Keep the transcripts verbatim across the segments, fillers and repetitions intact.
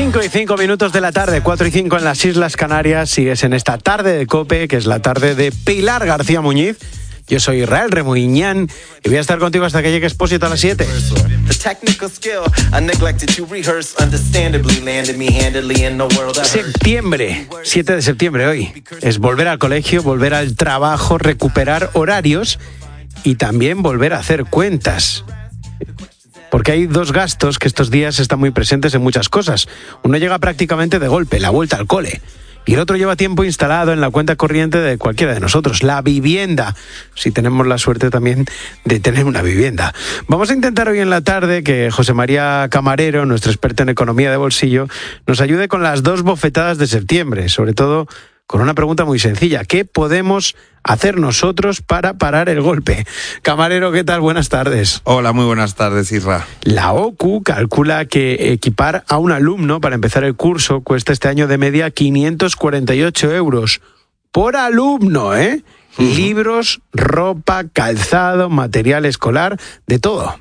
cinco y cinco minutos de la tarde, cuatro y cinco en las Islas Canarias. Sigues en esta tarde de COPE, que es la tarde de Pilar García Muñiz. Yo soy Israel Remuñán y voy a estar contigo hasta que llegue Expósito a las siete. Septiembre, siete de septiembre hoy. Es volver al colegio, volver al trabajo, recuperar horarios y también volver a hacer cuentas. Porque hay dos gastos que estos días están muy presentes en muchas cosas. Uno llega prácticamente de golpe, la vuelta al cole. Y el otro lleva tiempo instalado en la cuenta corriente de cualquiera de nosotros, la vivienda, si tenemos la suerte también de tener una vivienda. Vamos a intentar hoy en la tarde que José María Camarero, nuestro experto en economía de bolsillo, nos ayude con las dos bofetadas de septiembre, sobre todo con una pregunta muy sencilla: ¿qué podemos hacer nosotros para parar el golpe? Camarero, ¿qué tal? Buenas tardes. Hola, muy buenas tardes, Isra. La O C U calcula que equipar a un alumno para empezar el curso cuesta este año de media quinientos cuarenta y ocho euros por alumno, ¿eh? Uh-huh. Libros, ropa, calzado, material escolar, de todo.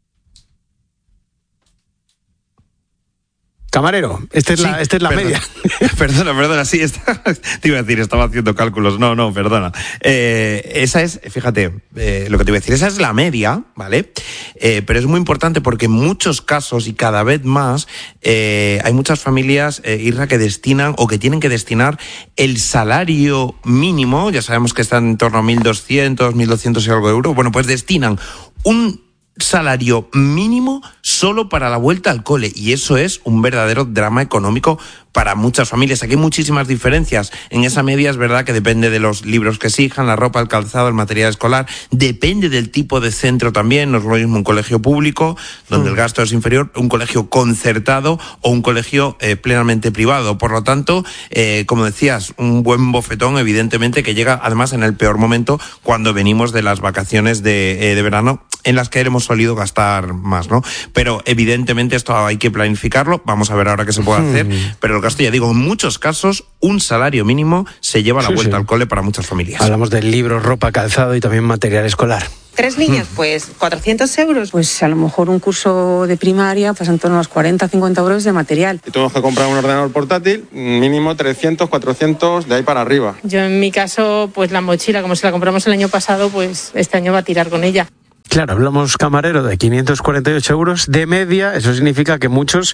Camarero, esta es sí, la, esta es la perdona, media. Perdona, perdona, sí, está, te iba a decir, estaba haciendo cálculos, no, no, perdona. Eh, esa es, fíjate, eh, lo que te iba a decir, esa es la media, ¿vale? Eh, pero es muy importante porque en muchos casos y cada vez más eh, hay muchas familias, eh, Isra, que destinan o que tienen que destinar el salario mínimo, ya sabemos que están en torno a mil doscientos, mil doscientos y algo de euros, bueno, pues destinan un salario mínimo solo para la vuelta al cole, y eso es un verdadero drama económico para muchas familias. Aquí hay muchísimas diferencias. En esa media es verdad que depende de los libros que exijan, la ropa, el calzado, el material escolar, depende del tipo de centro también. No es lo mismo un colegio público, donde mm. el gasto es inferior, un colegio concertado o un colegio eh, plenamente privado. Por lo tanto, eh, como decías, un buen bofetón, evidentemente, que llega además en el peor momento, cuando venimos de las vacaciones de, eh, de verano, en las que hemos solido gastar más, ¿no? Pero evidentemente esto hay que planificarlo, vamos a ver ahora qué se puede hacer, mm. pero el gasto, ya digo, en muchos casos un salario mínimo se lleva a la sí, vuelta sí. al cole para muchas familias. Hablamos de libros, ropa, calzado y también material escolar. Tres niños, pues cuatrocientos euros. Pues a lo mejor un curso de primaria, pues en torno a los cuarenta, cincuenta euros de material. Si tenemos que comprar un ordenador portátil, mínimo trescientos, cuatrocientos, de ahí para arriba. Yo en mi caso, pues la mochila, como se la compramos el año pasado, pues este año va a tirar con ella. Claro, hablamos, Camarero, de quinientos cuarenta y ocho euros de media. Eso significa que muchos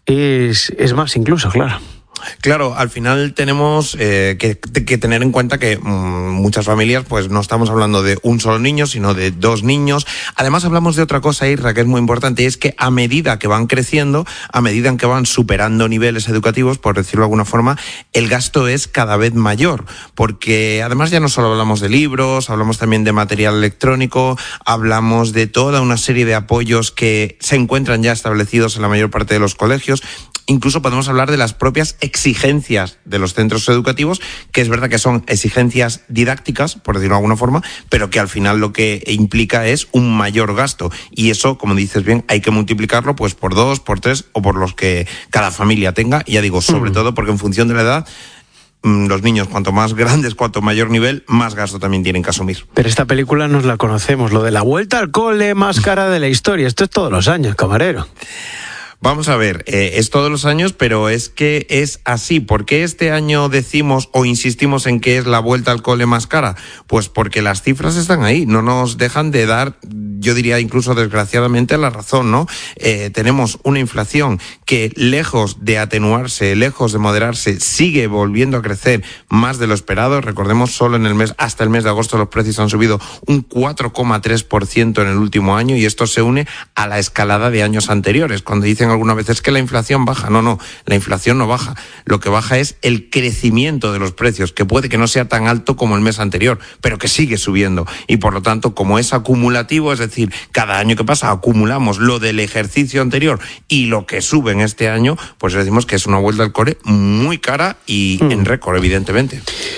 es, es más incluso, claro. Claro, al final tenemos eh, que, que tener en cuenta que mmm, muchas familias, pues no estamos hablando de un solo niño, sino de dos niños. Además hablamos de otra cosa, Isra, que es muy importante, y es que a medida que van creciendo, a medida en que van superando niveles educativos, por decirlo de alguna forma, el gasto es cada vez mayor, porque además ya no solo hablamos de libros, hablamos también de material electrónico, hablamos de toda una serie de apoyos que se encuentran ya establecidos en la mayor parte de los colegios. Incluso podemos hablar de las propias exigencias de los centros educativos, que es verdad que son exigencias didácticas, por decirlo de alguna forma, pero que al final lo que implica es un mayor gasto. Y eso, como dices bien, hay que multiplicarlo pues por dos, por tres o por los que cada familia tenga. Y ya digo, sobre mm. todo porque en función de la edad, los niños, cuanto más grandes, cuanto mayor nivel, más gasto también tienen que asumir. Pero esta película nos la conocemos, lo de la vuelta al cole más cara de la historia. Esto es todos los años, Camarero. Vamos a ver, eh, es todos los años, pero es que es así. ¿Por qué este año decimos o insistimos en que es la vuelta al cole más cara? Pues porque las cifras están ahí, no nos dejan de dar, yo diría incluso desgraciadamente, la razón, ¿no? Eh, tenemos una inflación que, lejos de atenuarse, lejos de moderarse, sigue volviendo a crecer más de lo esperado. Recordemos, solo en el mes, hasta el mes de agosto, los precios han subido un cuatro coma tres por ciento en el último año, y esto se une a la escalada de años anteriores. Cuando dicen algunas veces que la inflación baja, no, no, la inflación no baja. Lo que baja es el crecimiento de los precios, que puede que no sea tan alto como el mes anterior, pero que sigue subiendo. Y por lo tanto, como es acumulativo, es decir, cada año que pasa acumulamos lo del ejercicio anterior y lo que sube en este año, pues decimos que es una vuelta al cole muy cara y mm. en récord, evidentemente.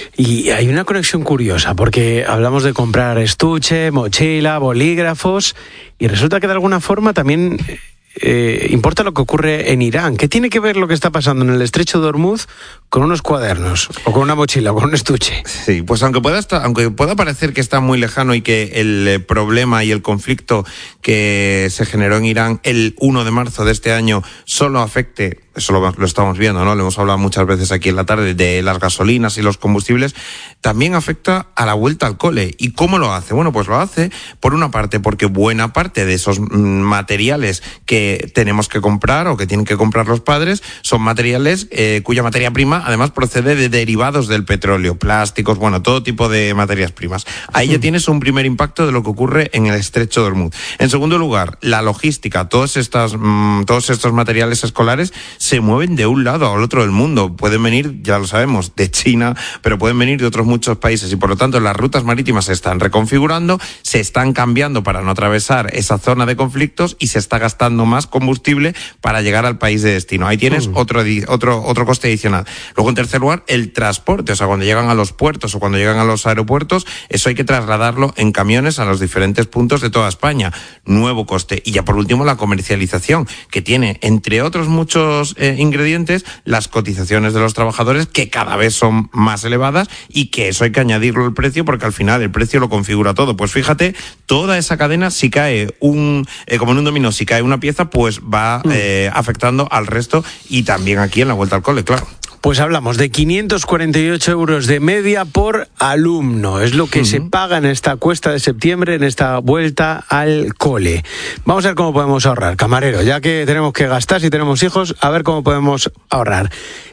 Y hay una conexión curiosa, porque hablamos de comprar estuche, mochila, bolígrafos, y resulta que de alguna forma también Eh, importa lo que ocurre en Irán. ¿Qué tiene que ver lo que está pasando en el estrecho de Hormuz con unos cuadernos, o con una mochila, o con un estuche. Sí, pues aunque pueda estar, aunque pueda parecer que está muy lejano y que el eh, problema y el conflicto que se generó en Irán el uno de marzo de este año solo afecte, eso lo, lo estamos viendo, ¿no? Lo hemos hablado muchas veces aquí en la tarde, de las gasolinas y los combustibles, también afecta a la vuelta al cole. ¿Y cómo lo hace? Bueno, pues lo hace, por una parte, porque buena parte de esos materiales que tenemos que comprar o que tienen que comprar los padres son materiales eh, cuya materia prima además procede de derivados del petróleo, plásticos, bueno, todo tipo de materias primas. Ahí ya tienes un primer impacto de lo que ocurre en el estrecho de Hormuz. En segundo lugar, la logística. Todos estas, mmm, todos estos materiales escolares se mueven de un lado al otro del mundo. Pueden venir, ya lo sabemos, de China, pero pueden venir de otros muchos países y por lo tanto las rutas marítimas se están reconfigurando, se están cambiando para no atravesar esa zona de conflictos y se está gastando más combustible para llegar al país de destino. Ahí tienes mm. otro, otro, otro coste adicional. Luego, en tercer lugar, el transporte. O sea, cuando llegan a los puertos o cuando llegan a los aeropuertos, eso hay que trasladarlo en camiones a los diferentes puntos de toda España. Nuevo coste. Y ya por último, la comercialización, que tiene, entre otros muchos eh, ingredientes, las cotizaciones de los trabajadores, que cada vez son más elevadas y que eso hay que añadirlo al precio porque al final el precio lo configura todo. Pues fíjate, toda esa cadena, si cae un, eh, como en un dominó, si cae una pieza, pues va eh, afectando al resto y también aquí en la vuelta al cole, claro. Pues hablamos de quinientos cuarenta y ocho euros de media por alumno. Es lo que uh-huh. se paga en esta cuesta de septiembre, en esta vuelta al cole. Vamos a ver cómo podemos ahorrar. Camarero, ya que tenemos que gastar, si tenemos hijos, a ver cómo podemos ahorrar.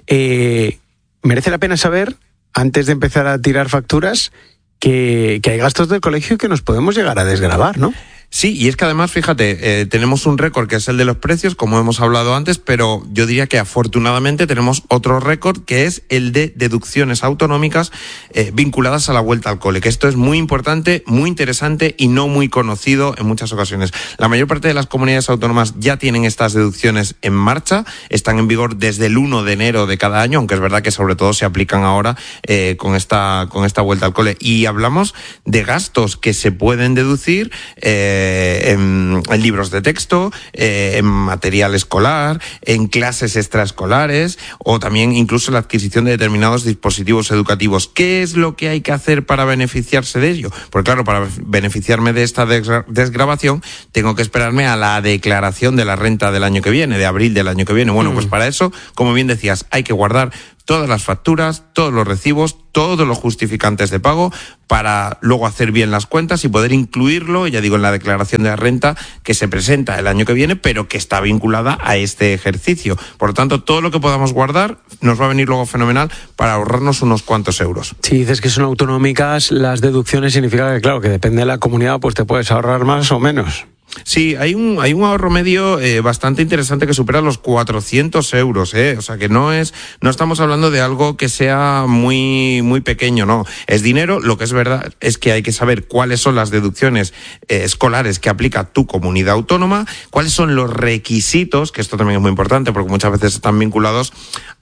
Eh, merece la pena saber, antes de empezar a tirar facturas, que, que hay gastos del colegio que nos podemos llegar a desgravar, ¿no? Sí, y es que además, fíjate, eh, tenemos un récord que es el de los precios, como hemos hablado antes, pero yo diría que afortunadamente tenemos otro récord que es el de deducciones autonómicas eh, vinculadas a la vuelta al cole, que esto es muy importante, muy interesante y no muy conocido en muchas ocasiones. La mayor parte de las comunidades autónomas ya tienen estas deducciones en marcha, están en vigor desde el uno de enero de cada año, aunque es verdad que sobre todo se aplican ahora eh, con esta con esta vuelta al cole. Y hablamos de gastos que se pueden deducir eh, En, en libros de texto, eh, en material escolar, en clases extraescolares o también incluso la adquisición de determinados dispositivos educativos. ¿Qué es lo que hay que hacer para beneficiarse de ello? Porque claro, para beneficiarme de esta desgra- desgravación tengo que esperarme a la declaración de la renta del año que viene, de abril del año que viene. Bueno, mm. pues para eso, como bien decías, hay que guardar todas las facturas, todos los recibos, todos los justificantes de pago para luego hacer bien las cuentas y poder incluirlo, ya digo, en la declaración de la renta que se presenta el año que viene, pero que está vinculada a este ejercicio. Por lo tanto, todo lo que podamos guardar nos va a venir luego fenomenal para ahorrarnos unos cuantos euros. Si dices que son autonómicas, las deducciones significa que, claro, que depende de la comunidad, pues te puedes ahorrar más o menos. Sí, hay un hay un ahorro medio eh, bastante interesante que supera los cuatrocientos euros, eh, o sea que no es no estamos hablando de algo que sea muy muy pequeño, no, es dinero. Lo que es verdad es que hay que saber cuáles son las deducciones eh, escolares que aplica tu comunidad autónoma, cuáles son los requisitos, que esto también es muy importante porque muchas veces están vinculados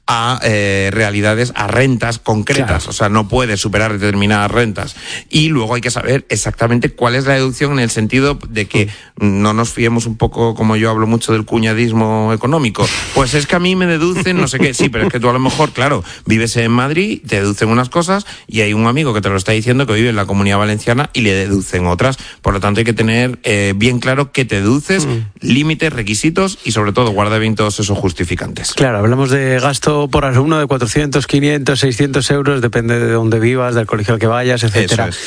a eh, realidades, a rentas concretas, claro. O sea, no puede superar determinadas rentas. Y luego hay que saber exactamente cuál es la deducción en el sentido de que mm. no nos fiemos un poco, como yo hablo mucho del cuñadismo económico. Pues es que a mí me deducen no sé qué. Sí, pero es que tú a lo mejor, claro, vives en Madrid, te deducen unas cosas y hay un amigo que te lo está diciendo que vive en la Comunidad Valenciana y le deducen otras. Por lo tanto, hay que tener eh, bien claro qué te deduces, mm. límites, requisitos y sobre todo guarda bien todos esos justificantes. Claro, hablamos de gasto por alumno de cuatrocientos, quinientos, seiscientos euros, depende de dónde vivas, del colegio al que vayas, etcétera. Es.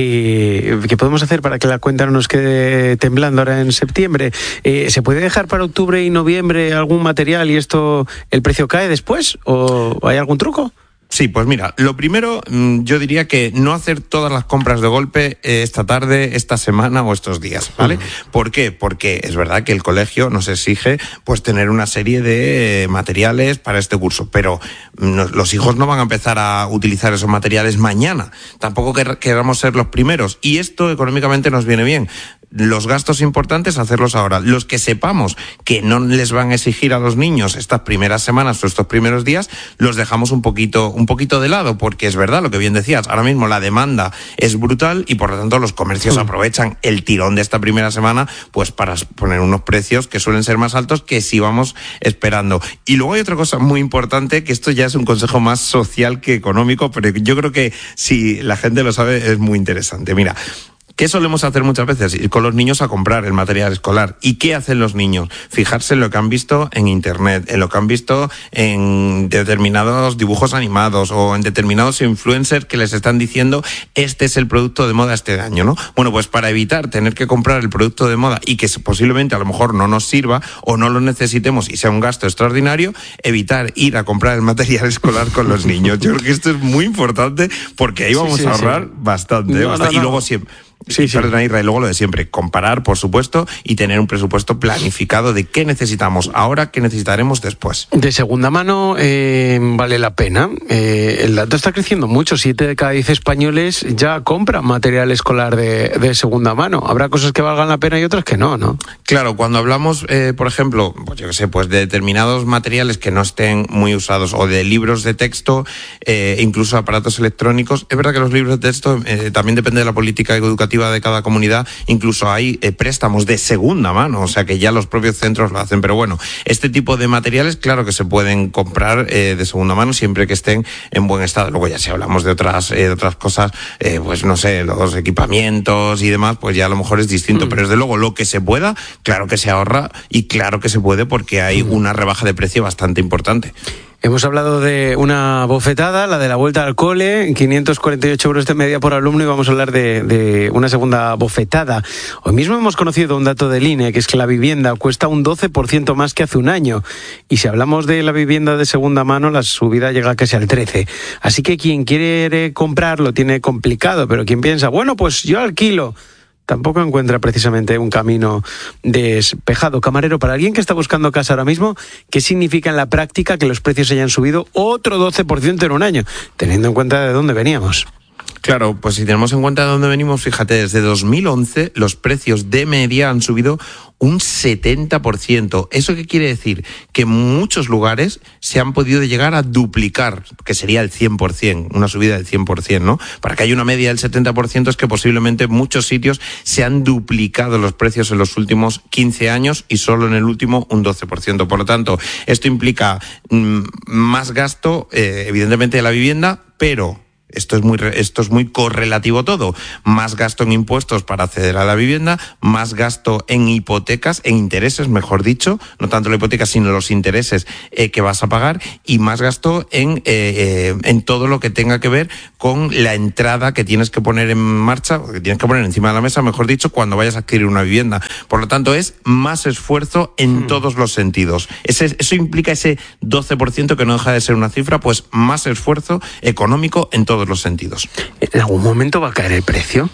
Eh, ¿Qué podemos hacer para que la cuenta no nos quede temblando ahora en septiembre? Eh, ¿Se puede dejar para octubre y noviembre algún material y esto el precio cae después? ¿O hay algún truco? Sí, pues mira, lo primero, yo diría que no hacer todas las compras de golpe esta tarde, esta semana o estos días, ¿vale? Uh-huh. ¿Por qué? Porque es verdad que el colegio nos exige pues tener una serie de materiales para este curso, pero los hijos no van a empezar a utilizar esos materiales mañana, tampoco queramos ser los primeros, y esto económicamente nos viene bien. Los gastos importantes, hacerlos ahora. Los que sepamos que no les van a exigir a los niños estas primeras semanas o estos primeros días, los dejamos un poquito, un un poquito de lado, porque es verdad lo que bien decías, ahora mismo la demanda es brutal y por lo tanto los comercios aprovechan el tirón de esta primera semana pues para poner unos precios que suelen ser más altos que si vamos esperando. Y luego hay otra cosa muy importante, que esto ya es un consejo más social que económico, pero yo creo que si la gente lo sabe es muy interesante. Mira, ¿qué solemos hacer muchas veces? Ir con los niños a comprar el material escolar. ¿Y qué hacen los niños? Fijarse en lo que han visto en internet, en lo que han visto en determinados dibujos animados o en determinados influencers que les están diciendo este es el producto de moda este año, ¿no? Bueno, pues para evitar tener que comprar el producto de moda y que posiblemente a lo mejor no nos sirva o no lo necesitemos y sea un gasto extraordinario, evitar ir a comprar el material escolar con los niños. Yo creo que esto es muy importante porque ahí vamos sí, sí, a ahorrar sí. bastante. No, bastante. No, no. Y luego siempre... Sí, sí. Perdona, Isra, y luego lo de siempre, comparar, por supuesto, y tener un presupuesto planificado de qué necesitamos ahora, qué necesitaremos después. De segunda mano eh, vale la pena. Eh, el dato está creciendo mucho. Siete de cada diez españoles ya compran material escolar de, de segunda mano. Habrá cosas que valgan la pena y otras que no, ¿no? Claro, cuando hablamos, eh, por ejemplo, pues yo qué sé, pues de determinados materiales que no estén muy usados o de libros de texto, eh, incluso aparatos electrónicos, es verdad que los libros de texto eh, también depende de la política educativa de cada comunidad, incluso hay eh, préstamos de segunda mano, o sea que ya los propios centros lo hacen, pero bueno, este tipo de materiales claro que se pueden comprar eh, de segunda mano siempre que estén en buen estado. Luego ya si hablamos de otras eh, de otras cosas, eh, pues no sé, los equipamientos y demás, pues ya a lo mejor es distinto, mm. pero desde luego lo que se pueda, claro que se ahorra y claro que se puede porque hay mm. una rebaja de precio bastante importante. Hemos hablado de una bofetada, la de la vuelta al cole, quinientos cuarenta y ocho euros de media por alumno, y vamos a hablar de, de una segunda bofetada. Hoy mismo hemos conocido un dato del I N E, que es que la vivienda cuesta un doce por ciento más que hace un año. Y si hablamos de la vivienda de segunda mano, la subida llega casi al trece por ciento. Así que quien quiere comprar lo tiene complicado, pero quien piensa, bueno, pues yo alquilo, tampoco encuentra precisamente un camino despejado. Camarero, para alguien que está buscando casa ahora mismo, ¿qué significa en la práctica que los precios hayan subido otro doce por ciento en un año, teniendo en cuenta de dónde veníamos? Claro, pues si tenemos en cuenta de dónde venimos, fíjate, desde dos mil once los precios de media han subido un setenta por ciento. ¿Eso qué quiere decir? Que en muchos lugares se han podido llegar a duplicar, que sería el cien por ciento, una subida del cien por ciento, ¿no? Para que haya una media del setenta por ciento es que posiblemente en muchos sitios se han duplicado los precios en los últimos quince años y solo en el último un doce por ciento. Por lo tanto, esto implica mmm, más gasto, eh, evidentemente, de la vivienda, pero... Esto es muy esto es muy correlativo todo. Más gasto en impuestos para acceder a la vivienda, más gasto en hipotecas, en intereses, mejor dicho, no tanto la hipoteca, sino los intereses eh, que vas a pagar, y más gasto en, eh, eh, en todo lo que tenga que ver con la entrada que tienes que poner en marcha, o que tienes que poner encima de la mesa, mejor dicho, cuando vayas a adquirir una vivienda. Por lo tanto, es más esfuerzo en hmm. todos los sentidos. Ese, eso implica ese doce por ciento que no deja de ser una cifra, pues más esfuerzo económico en todos los sentidos. ¿En algún momento va a caer el precio?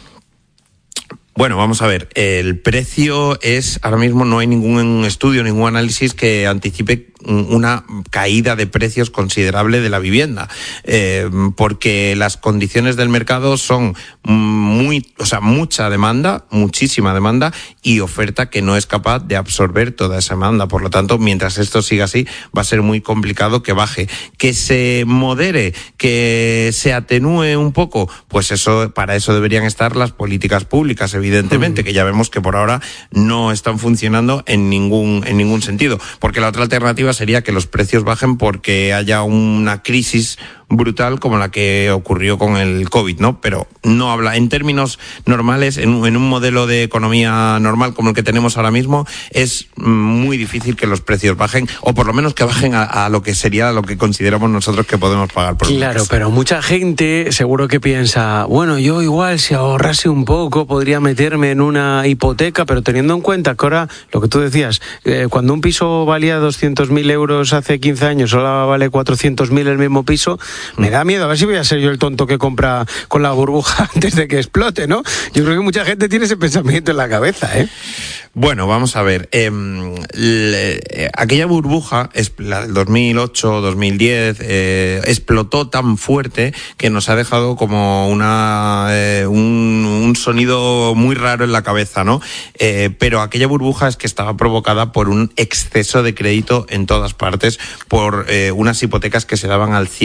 Bueno, vamos a ver, el precio es, ahora mismo no hay ningún estudio, ningún análisis que anticipe una caída de precios considerable de la vivienda, eh, porque las condiciones del mercado son muy, o sea, mucha demanda, muchísima demanda y oferta que no es capaz de absorber toda esa demanda. Por lo tanto, mientras esto siga así, va a ser muy complicado que baje. Que se modere, que se atenúe un poco, pues eso, para eso deberían estar las políticas públicas, evidentemente, mm. que ya vemos que por ahora no están funcionando en ningún, en ningún sentido, porque la otra alternativa sería que los precios bajen porque haya una crisis brutal como la que ocurrió con el COVID, ¿no? Pero no habla, en términos normales, en, en un modelo de economía normal como el que tenemos ahora mismo, es muy difícil que los precios bajen, o por lo menos que bajen a, a lo que sería lo que consideramos nosotros que podemos pagar por Claro, pero mucha gente seguro que piensa, bueno, yo igual si ahorrase un poco podría meterme en una hipoteca, pero teniendo en cuenta que ahora, lo que tú decías, eh, cuando un piso valía doscientos mil euros hace quince años, ahora vale cuatrocientos mil el mismo piso, me da miedo, a ver si voy a ser yo el tonto que compra con la burbuja antes de que explote, ¿no? Yo creo que mucha gente tiene ese pensamiento en la cabeza, ¿eh? Bueno, vamos a ver. Eh, le, aquella burbuja, la del dos mil ocho, dos mil diez, eh, explotó tan fuerte que nos ha dejado como una eh, un, un sonido muy raro en la cabeza, ¿no? Eh, pero aquella burbuja es que estaba provocada por un exceso de crédito en todas partes, por eh, unas hipotecas que se daban al cien y al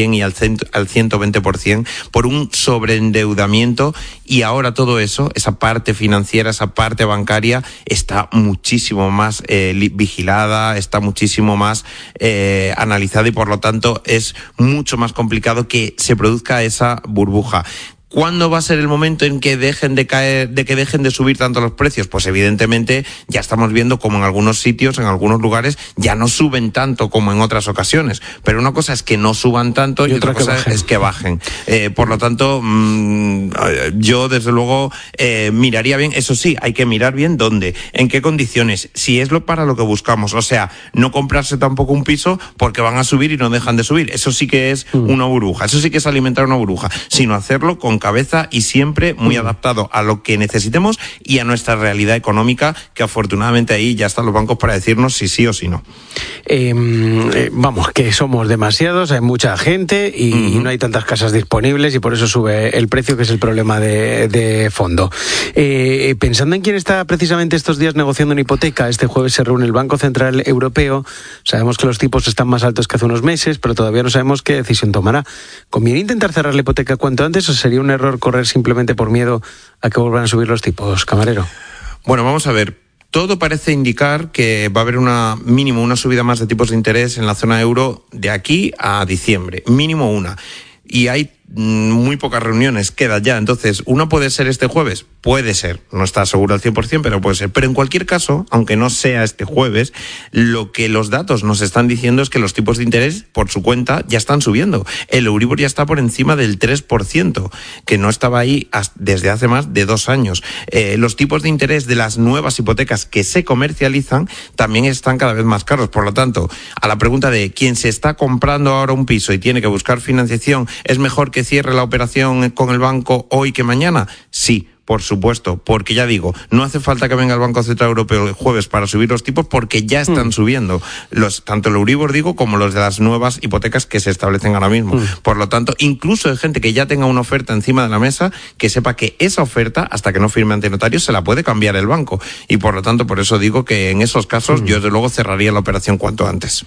cent, al ciento veinte por ciento por un sobreendeudamiento, y ahora todo eso, esa parte financiera, esa parte bancaria, está muchísimo más eh, vigilada, está muchísimo más eh, analizada, y por lo tanto es mucho más complicado que se produzca esa burbuja. ¿Cuándo va a ser el momento en que dejen de caer, de que dejen de subir tanto los precios? Pues evidentemente ya estamos viendo como en algunos sitios, en algunos lugares, ya no suben tanto como en otras ocasiones. Pero una cosa es que no suban tanto y, y otra, otra cosa es que bajen. Eh, por lo tanto, mmm, yo desde luego eh, miraría bien. Eso sí, hay que mirar bien dónde, en qué condiciones, si es lo para lo que buscamos. O sea, no comprarse tampoco un piso porque van a subir y no dejan de subir. Eso sí que es mm. una burbuja. Eso sí que es alimentar una burbuja. Sino hacerlo con cabeza y siempre muy adaptado a lo que necesitemos y a nuestra realidad económica, que afortunadamente ahí ya están los bancos para decirnos si sí o si no. Eh, eh, vamos, que somos demasiados, hay mucha gente y, uh-huh. y no hay tantas casas disponibles, y por eso sube el precio, que es el problema de, de fondo. Eh, pensando en quién está precisamente estos días negociando una hipoteca, este jueves se reúne el Banco Central Europeo. Sabemos que los tipos están más altos que hace unos meses, pero todavía no sabemos qué decisión tomará. ¿Conviene intentar cerrar la hipoteca cuanto antes o sería un error correr simplemente por miedo a que vuelvan a subir los tipos, Camarero? Bueno, vamos a ver. Todo parece indicar que va a haber una mínimo una subida más de tipos de interés en la zona euro de aquí a diciembre. Mínimo una. Y hay muy pocas reuniones, queda ya. Entonces, ¿uno puede ser este jueves? Puede ser, no está seguro al cien por ciento, pero puede ser. Pero en cualquier caso, aunque no sea este jueves, lo que los datos nos están diciendo es que los tipos de interés, por su cuenta, ya están subiendo. El Euribor ya está por encima del tres por ciento, que no estaba ahí desde hace más de dos años. Eh, los tipos de interés de las nuevas hipotecas que se comercializan también están cada vez más caros. Por lo tanto, a la pregunta de quién se está comprando ahora un piso y tiene que buscar financiación, ¿es mejor que cierre la operación con el banco hoy que mañana? Sí, por supuesto, porque ya digo, no hace falta que venga el Banco Central Europeo el jueves para subir los tipos, porque ya están mm. subiendo, los, tanto el Euribor, digo, como los de las nuevas hipotecas que se establecen ahora mismo. Mm. Por lo tanto, incluso hay gente que ya tenga una oferta encima de la mesa, que sepa que esa oferta, hasta que no firme ante notario, se la puede cambiar el banco. Y por lo tanto, por eso digo que en esos casos mm. yo desde luego cerraría la operación cuanto antes.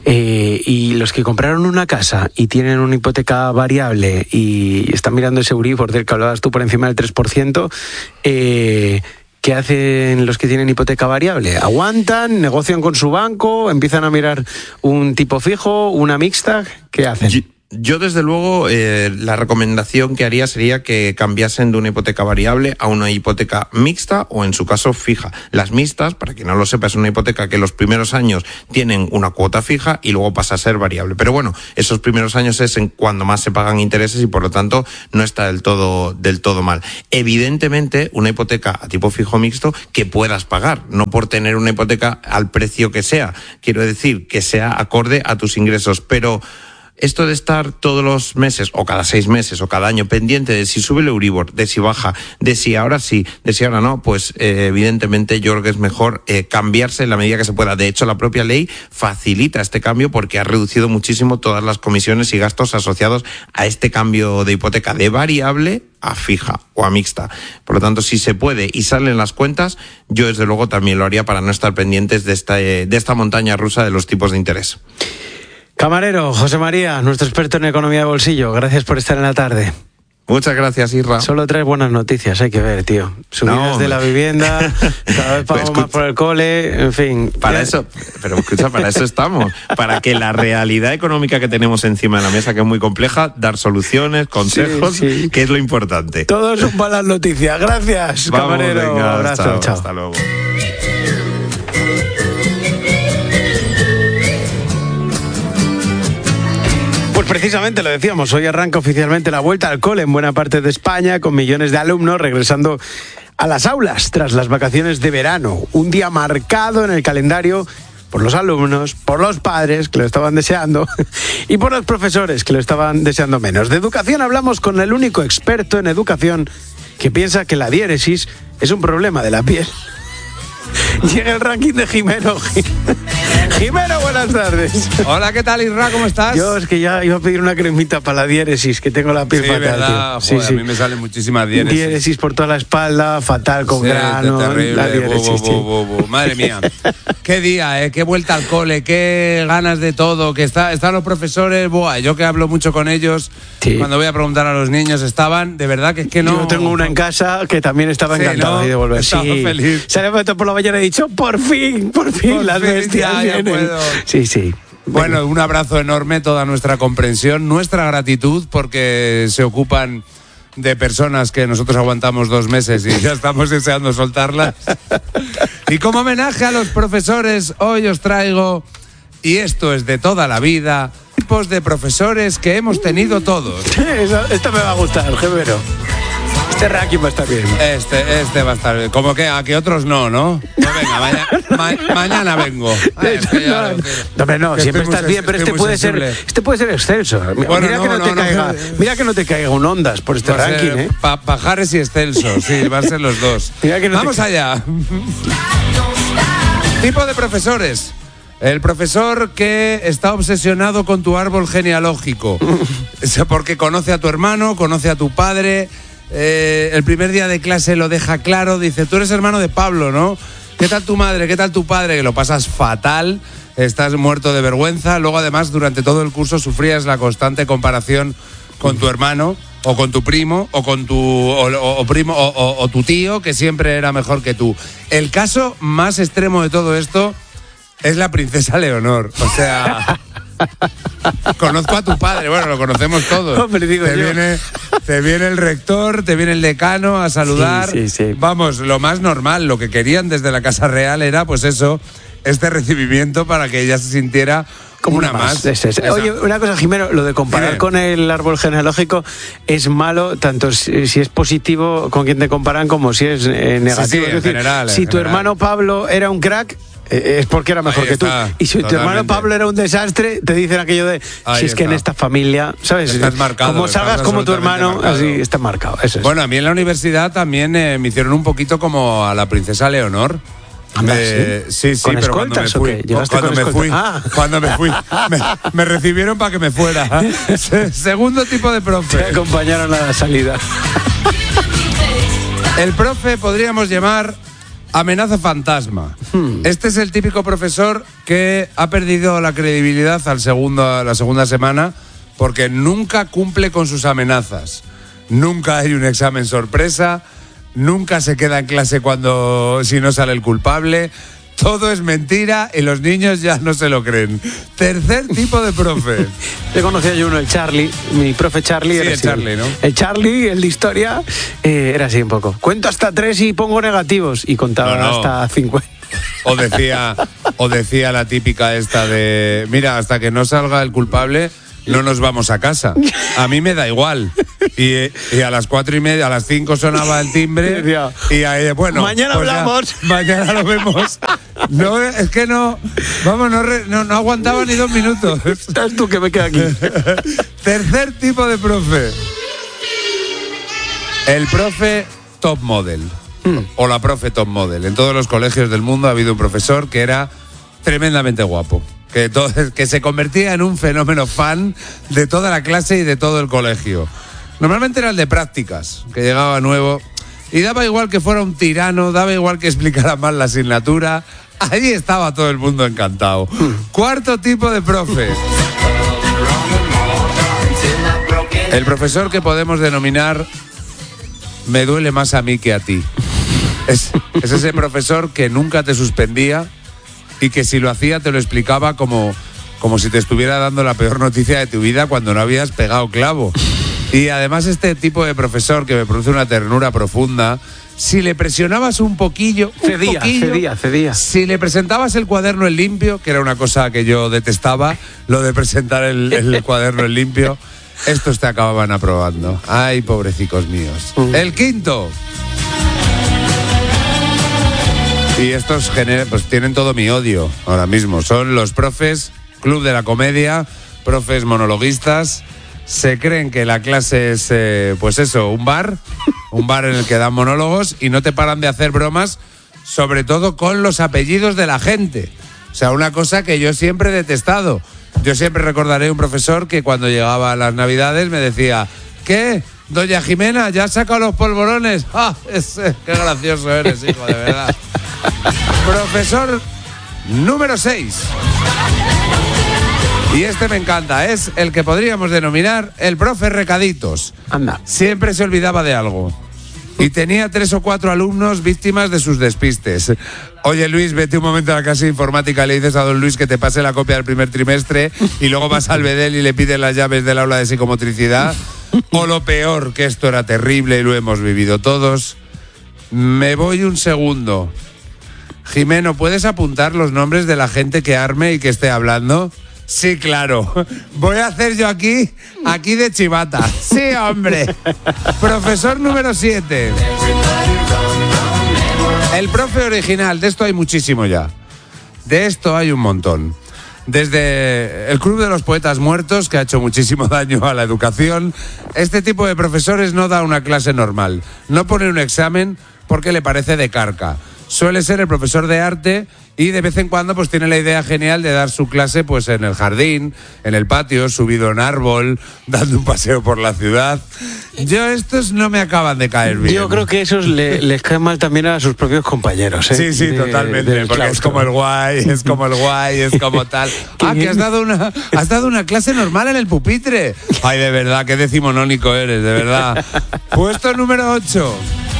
Eh, y los que compraron una casa y tienen una hipoteca variable y están mirando ese Euribor del que hablabas tú por encima del tres por ciento, Eh, ¿qué hacen los que tienen hipoteca variable? ¿Aguantan? ¿Negocian con su banco? ¿Empiezan a mirar un tipo fijo? ¿Una mixta? ¿Qué hacen? Yo, yo desde luego, eh, la recomendación que haría sería que cambiasen de una hipoteca variable a una hipoteca mixta o, en su caso, fija. Las mixtas, para quien no lo sepa, es una hipoteca que los primeros años tienen una cuota fija y luego pasa a ser variable. Pero bueno, esos primeros años es en cuando más se pagan intereses y por lo tanto no está del todo, del todo mal. Evidentemente, una hipoteca a tipo fijo mixto que puedas pagar, no por tener una hipoteca al precio que sea. Quiero decir, que sea acorde a tus ingresos, pero esto de estar todos los meses, o cada seis meses, o cada año, pendiente de si sube el Euribor, de si baja, de si ahora sí, de si ahora no, pues eh, evidentemente yo creo que es mejor eh, cambiarse en la medida que se pueda. De hecho, la propia ley facilita este cambio porque ha reducido muchísimo todas las comisiones y gastos asociados a este cambio de hipoteca de variable a fija o a mixta. Por lo tanto, si se puede y salen las cuentas, yo desde luego también lo haría para no estar pendientes de esta, de esta montaña rusa de los tipos de interés. Camarero, José María, nuestro experto en economía de bolsillo, gracias por estar en la tarde. Muchas gracias, Isra. Solo tres buenas noticias, hay que ver, tío. Subidas no, de la vivienda, cada vez pagamos más por el cole, en fin. Para ya. eso, pero escucha, para eso estamos. Para que la realidad económica que tenemos encima de la mesa, que es muy compleja, dar soluciones, consejos, sí, sí. que es lo importante. Todo son buenas noticias. Gracias, Vamos, Camarero. Venga, Un abrazo, chao, chao. Hasta luego. Pues precisamente lo decíamos, hoy arranca oficialmente la vuelta al cole en buena parte de España, con millones de alumnos regresando a las aulas tras las vacaciones de verano. Un día marcado en el calendario por los alumnos, por los padres, que lo estaban deseando, y por los profesores, que lo estaban deseando menos. De educación hablamos con el único experto en educación que piensa que la diéresis es un problema de la piel. Llega el ranking de Jimeno. Jimeno, buenas tardes. Hola, ¿qué tal, Isra? ¿Cómo estás? Yo es que ya iba a pedir una cremita para la diéresis, que tengo la piel sí, fatal, verdad. tío. Sí, sí, sí. A mí me salen muchísimas diéresis. Diéresis por toda la espalda, fatal, con sí, grano. terrible. La diéresis, bu, bu, bu, bu, bu. Madre mía. Qué día, ¿eh? Qué vuelta al cole, qué ganas de todo. Que está, están los profesores, buah, yo que hablo mucho con ellos, sí. Cuando voy a preguntar a los niños, estaban, de verdad que es que no. Yo tengo una en casa que también estaba sí, encantado ¿no? de volver. Estaba sí. feliz. Se había metido por la mañana y he dicho, por fin, por fin, por las fin, bestias ya, ya vienen. puedo. Sí, sí. Bueno, Venga. un abrazo enorme, toda nuestra comprensión, nuestra gratitud, porque se ocupan de personas que nosotros aguantamos dos meses y ya estamos deseando soltarlas. Y como homenaje a los profesores, hoy os traigo, y esto es de toda la vida, tipos de profesores que hemos tenido todos. Esto me va a gustar, Gemero. Este ranking va a estar bien. Este, este va a estar bien. Como que a que otros no, ¿no? Pues venga, mañana, ma, mañana vengo. Ay, es que ya no, lo no, hombre, no, que siempre estoy estás muy, bien, pero estoy este muy puede sensible. ser, este puede ser excelso. Bueno, mira no, que no, no, te no, caiga, no. mira que no te caiga un ondas por este Va a ranking, ser ¿eh? pa, Pajares y excelsos, sí, van a ser los dos. Mira que no Vamos te... allá. Tipo de profesores. El profesor que está obsesionado con tu árbol genealógico. Porque conoce a tu hermano, conoce a tu padre. Eh, el primer día de clase lo deja claro. Dice, tú eres hermano de Pablo, ¿no? ¿Qué tal tu madre? ¿Qué tal tu padre? Que lo pasas fatal. Estás muerto de vergüenza. Luego, además, durante todo el curso sufrías la constante comparación con tu hermano, o con tu primo, o con tu o, o, o primo, o, o, o tu tío, que siempre era mejor que tú. El caso más extremo de todo esto es la princesa Leonor. O sea, conozco a tu padre, bueno, lo conocemos todos. Hombre, digo te yo. viene, te viene el rector, te viene el decano a saludar. Sí, sí, sí. Vamos, lo más normal, lo que querían desde la Casa Real era, pues eso, este recibimiento para que ella se sintiera como una, una más. más. Es, es. Oye, una cosa, Jimeno, lo de comparar Dime. con el árbol genealógico es malo, tanto si, si es positivo con quien te comparan como si es eh, negativo. Sí, sí, es en decir, general, si en tu general. hermano Pablo era un crack, eh, es porque era mejor Ahí que está, tú. Y si totalmente. tu hermano Pablo era un desastre, te dicen aquello de, Ahí si es está. que en esta familia, ¿sabes? Estás marcado, como salgas estás como tu hermano, marcado. así estás marcado. Eso es. Bueno, a mí en la universidad también eh, me hicieron un poquito como a la princesa Leonor. Anda, eh, sí, sí, ¿Con pero cuando me escoltas o fui, qué? ¿Llegaste cuando con me fui, escolta? Ah. cuando me fui, me, me recibieron para que me fuera. Se- Segundo tipo de Te profe. acompañaron a la salida. El profe podríamos llamar amenaza fantasma. Hmm. Este es el típico profesor que ha perdido la credibilidad al segundo, la segunda semana porque nunca cumple con sus amenazas. Nunca hay un examen sorpresa, nunca se queda en clase cuando si no sale el culpable. Todo es mentira y los niños ya no se lo creen. Tercer tipo de profe. Yo conocía yo uno, el Charlie, mi profe Charlie. Sí, era el así. Charlie, ¿no? El Charlie, el de historia, eh, era así un poco. Cuento hasta tres y pongo negativos. Y contaba No, no. hasta cincuenta. O decía, o decía la típica esta de, mira, hasta que no salga el culpable, no nos vamos a casa. A mí me da igual. Y, y a las cuatro y media, a las cinco sonaba el timbre. Decía, Y ahí, bueno, mañana pues ya, hablamos. mañana lo vemos. No, es que no, vamos, no, re- no, no aguantaba ni dos minutos. Estás tú que me queda aquí. Tercer tipo de profe. El profe top model. O la profe top model. En todos los colegios del mundo ha habido un profesor que era tremendamente guapo. Que, to- que se convertía en un fenómeno fan de toda la clase y de todo el colegio. Normalmente era el de prácticas, que llegaba nuevo. Y daba igual que fuera un tirano, daba igual que explicara mal la asignatura. Allí estaba todo el mundo encantado. Cuarto tipo de profe. El profesor que podemos denominar me duele más a mí que a ti. Es, es ese profesor que nunca te suspendía y que si lo hacía te lo explicaba como, como si te estuviera dando la peor noticia de tu vida cuando no habías pegado clavo. Y además este tipo de profesor que me produce una ternura profunda, si le presionabas un poquillo, un Cedía, poquillo, cedía, cedía. si le presentabas el cuaderno en limpio, que era una cosa que yo detestaba, lo de presentar el, el cuaderno en limpio, estos te acababan aprobando. Ay, pobrecicos míos. Mm. El quinto. Y estos gener- pues tienen todo mi odio ahora mismo. Son los profes, club de la comedia, profes monologuistas. Se creen que la clase es, eh, pues eso, un bar, un bar en el que dan monólogos y no te paran de hacer bromas sobre todo con los apellidos de la gente. O sea, una cosa que yo siempre he detestado. Yo siempre recordaré un profesor que cuando llegaba a las Navidades me decía, ¿qué? Doña Jimena, ¿ya has sacado los polvorones? ¡Ah! Ese, ¡qué gracioso eres, hijo, de verdad! Profesor número seis. Y este me encanta, es el que podríamos denominar el profe recaditos. Anda. Siempre se olvidaba de algo. Y tenía tres o cuatro alumnos víctimas de sus despistes. Oye, Luis, vete un momento a la clase de informática, le dices a don Luis que te pase la copia del primer trimestre y luego vas al Bedel y le pides las llaves del aula de psicomotricidad. O lo peor, que esto era terrible y lo hemos vivido todos. Me voy un segundo. Jimeno, ¿puedes apuntar los nombres de la gente que arme y que esté hablando? Sí, claro. Voy a hacer yo aquí, aquí de chivata. Sí, hombre. Profesor número siete. El profe original. De esto hay muchísimo ya. De esto hay un montón. Desde el Club de los Poetas Muertos, que ha hecho muchísimo daño a la educación, este tipo de profesores no da una clase normal. No pone un examen porque le parece de carca. Suele ser el profesor de arte y de vez en cuando pues tiene la idea genial de dar su clase pues en el jardín, en el patio, subido en árbol, dando un paseo por la ciudad. Yo estos no me acaban de caer bien. Yo creo que esos le, les caen mal también a sus propios compañeros, ¿eh? Sí, sí, de, totalmente, porque claustro. Es como el guay, es como el guay, es como tal. Ah, que has dado una has dado una clase normal en el pupitre. Ay, de verdad, qué decimonónico eres, de verdad. Puesto número ocho.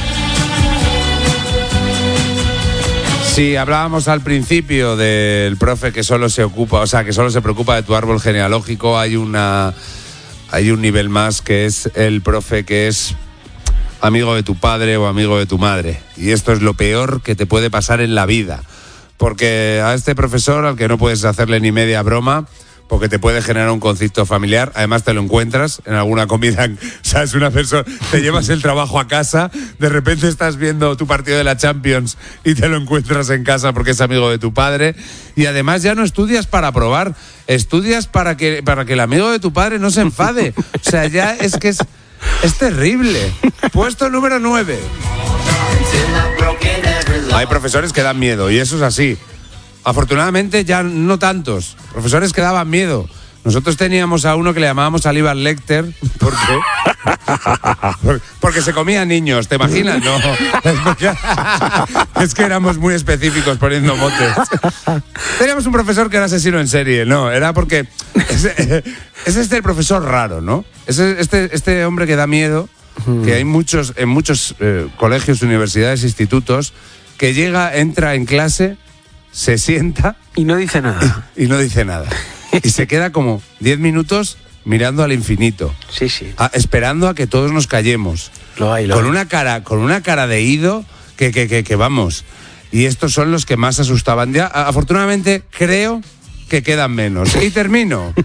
Sí, hablábamos al principio del profe que solo se ocupa, o sea, que solo se preocupa de tu árbol genealógico. Hay una, hay un nivel más que es el profe que es amigo de tu padre o amigo de tu madre. Y esto es lo peor que te puede pasar en la vida. Porque a este profesor, al que no puedes hacerle ni media broma, porque te puede generar un conflicto familiar, además te lo encuentras en alguna comida, o sea, es una persona, te llevas el trabajo a casa, de repente estás viendo tu partido de la Champions y te lo encuentras en casa porque es amigo de tu padre, y además ya no estudias para probar, estudias para que, para que el amigo de tu padre no se enfade, o sea, ya es que es, es terrible. Puesto número nueve. Hay profesores que dan miedo y eso es así. Afortunadamente ya no tantos. Profesores que daban miedo. Nosotros teníamos a uno que le llamábamos Aníbal Lecter. ¿Por qué? Porque se comía niños, ¿te imaginas? No. Es, porque, es que éramos muy específicos poniendo motes. Teníamos un profesor que era asesino en serie, no, era porque es, es este el profesor raro, ¿no? Es este, este hombre que da miedo, que hay muchos en muchos eh, colegios, universidades, institutos, que llega, entra en clase, se sienta y no dice nada. Y, y no dice nada. Y se queda como diez minutos mirando al infinito. Sí, sí. A, esperando a que todos nos callemos. Lo hay, lo con hay. una cara, con una cara de ido que, que, que, que vamos. Y estos son los que más asustaban. Ya, afortunadamente, creo que quedan menos. Y termino.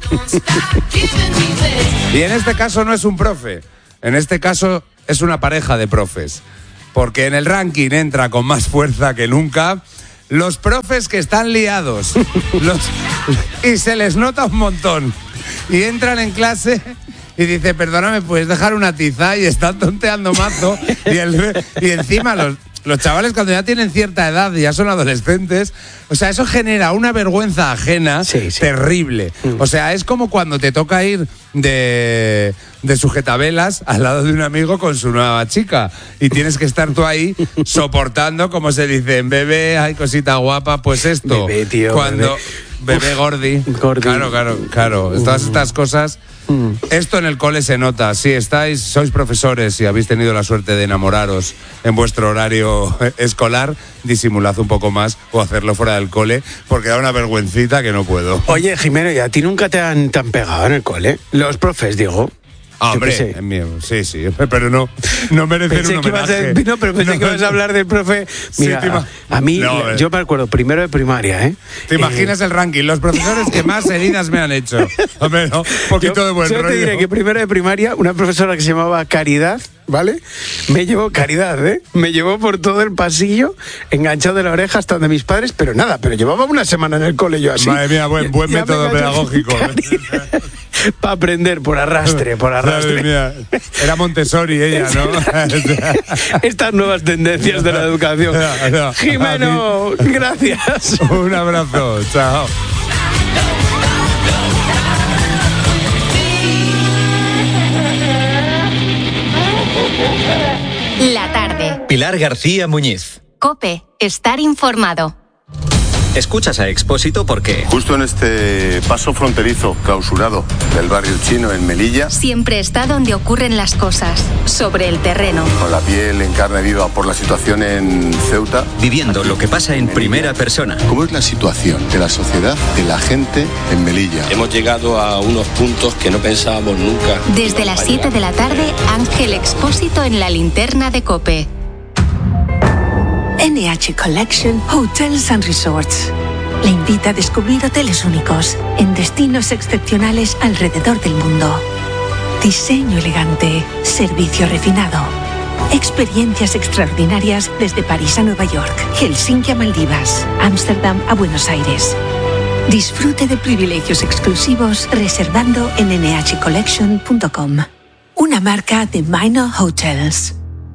Y en este caso no es un profe. En este caso es una pareja de profes. Porque en el ranking entra con más fuerza que nunca los profes que están liados. Los, y se les nota un montón. Y entran en clase y dice, perdóname, ¿puedes dejar una tiza? Y están tonteando mazo. Y, el, y encima los, los chavales cuando ya tienen cierta edad y ya son adolescentes, o sea, eso genera una vergüenza ajena sí, sí. terrible. O sea, es como cuando te toca ir de, de sujetavelas al lado de un amigo con su nueva chica y tienes que estar tú ahí soportando, como se dice, bebé, ay, cosita guapa, pues esto. Bebé, tío, cuando bebé, bebé gordi. gordi. Claro, claro, claro. Uh. Todas estas cosas. Mm. Esto en el cole se nota. Si estáis, sois profesores y habéis tenido la suerte de enamoraros en vuestro horario escolar, disimulad un poco más o hacerlo fuera del cole, porque da una vergüencita que no puedo. Oye, Jimeno, ¿y a ti nunca te han, te han pegado en el cole? Los profes, digo. Ah, hombre, en mí, sí, sí, pero no, no merecen pensé un que homenaje. Ibas a, no, pero pensé no, que ibas a hablar del profe. Mira, sí, a, a mí, no, yo me acuerdo, primero de primaria, ¿eh? ¿Te eh, imaginas el ranking? Los profesores que más heridas me han hecho. Hombre, no, un poquito yo, de buen yo rollo. Yo te diré que primero de primaria, una profesora que se llamaba Caridad, ¿vale? Me llevó Caridad, ¿eh? Me llevó por todo el pasillo, enganchado de la oreja hasta donde mis padres, pero nada, pero llevaba una semana en el cole yo así. Madre mía, buen, buen Ya método me pedagógico. Para aprender por arrastre, por arrastre. Madre mía. Era Montessori ella, ¿no? Estas nuevas tendencias de la educación. No, no, Jimeno, gracias. Un abrazo, chao. La tarde. Pilar García Muñiz. COPE. Estar informado. Escuchas a Expósito porque... Justo en este paso fronterizo clausurado del barrio chino en Melilla. Siempre está donde ocurren las cosas, sobre el terreno. Con la piel en carne viva por la situación en Ceuta. Viviendo lo que pasa en primera persona. ¿Cómo es la situación de la sociedad, de la gente en Melilla? Hemos llegado a unos puntos que no pensábamos nunca. Desde las siete de la tarde, Ángel Expósito en la linterna de COPE. N H Collection Hotels and Resorts le invita a descubrir hoteles únicos en destinos excepcionales alrededor del mundo. Diseño elegante, servicio refinado, experiencias extraordinarias desde París a Nueva York, Helsinki a Maldivas, Ámsterdam a Buenos Aires. Disfrute de privilegios exclusivos reservando en n h collection punto com, una marca de Minor Hotels.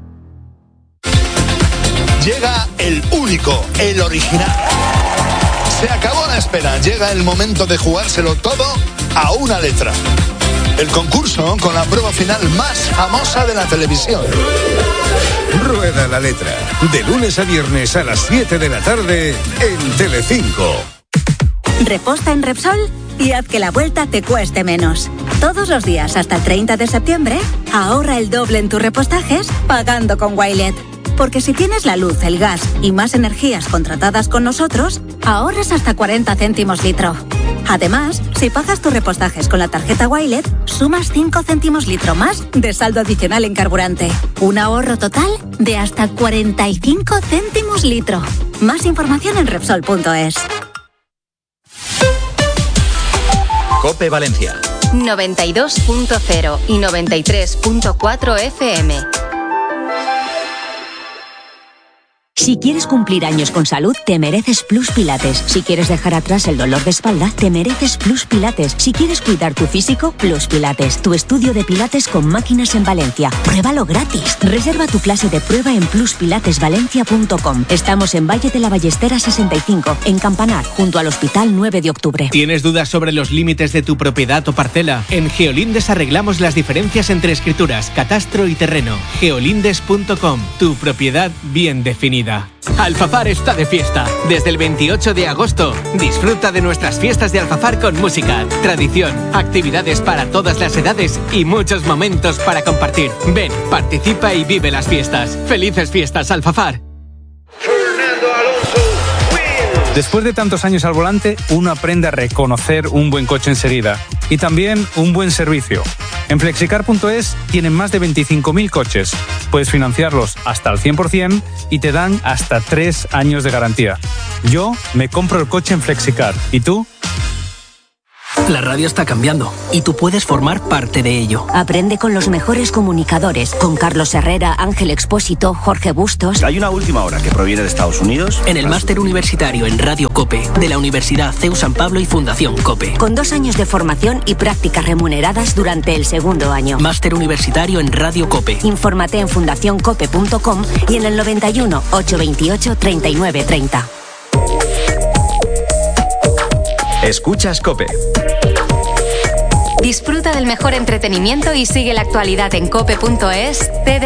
Llega el único, el original. Se acabó la espera, llega el momento de jugárselo todo a una letra. El concurso con la prueba final más famosa de la televisión. Rueda la letra, de lunes a viernes a las siete de la tarde en Telecinco. Reposta en Repsol y haz que la vuelta te cueste menos. Todos los días hasta el treinta de septiembre, ahorra el doble en tus repostajes pagando con Wilet. Porque si tienes la luz, el gas y más energías contratadas con nosotros, ahorras hasta cuarenta céntimos litro. Además, si pagas tus repostajes con la tarjeta Wilet, sumas cinco céntimos litro más de saldo adicional en carburante. Un ahorro total de hasta cuarenta y cinco céntimos litro. Más información en Repsol punto es. COPE Valencia. noventa y dos punto cero y noventa y tres punto cuatro F M. Si quieres cumplir años con salud, te mereces Plus Pilates. Si quieres dejar atrás el dolor de espalda, te mereces Plus Pilates. Si quieres cuidar tu físico, Plus Pilates. Tu estudio de Pilates con máquinas en Valencia. Pruébalo gratis. Reserva tu clase de prueba en plus pilates valencia punto com. Estamos en Valle de la Ballestera sesenta y cinco, en Campanar, junto al Hospital nueve de octubre. ¿Tienes dudas sobre los límites de tu propiedad o parcela? En Geolindes arreglamos las diferencias entre escrituras, catastro y terreno. geolindes punto com. Tu propiedad bien definida. Alfafar está de fiesta. Desde el veintiocho de agosto, disfruta de nuestras fiestas de Alfafar con música, tradición, actividades para todas las edades y muchos momentos para compartir. Ven, participa y vive las fiestas. ¡Felices fiestas, Alfafar! Después de tantos años al volante, uno aprende a reconocer un buen coche enseguida y también un buen servicio. En flexicar punto es tienen más de veinticinco mil coches. Puedes financiarlos hasta el cien por ciento y te dan hasta tres años de garantía. Yo me compro el coche en Flexicar. ¿Y tú? La radio está cambiando y tú puedes formar parte de ello. Aprende con los mejores comunicadores, con Carlos Herrera, Ángel Expósito, Jorge Bustos. Hay una última hora que proviene de Estados Unidos. En el máster universitario en Radio COPE de la Universidad C E U San Pablo y Fundación COPE. Con dos años de formación y prácticas remuneradas durante el segundo año. Máster universitario en Radio COPE. Infórmate en fundación cope punto com y en el noventa y uno, ochocientos veintiocho, treinta y nueve treinta. Escuchas COPE. Disfruta del mejor entretenimiento y sigue la actualidad en cope punto es.